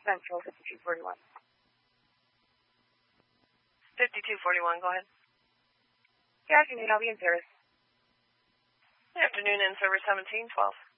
Central 5241. 5241, go ahead. Good afternoon, I'll be in service. Good afternoon, in service 1712.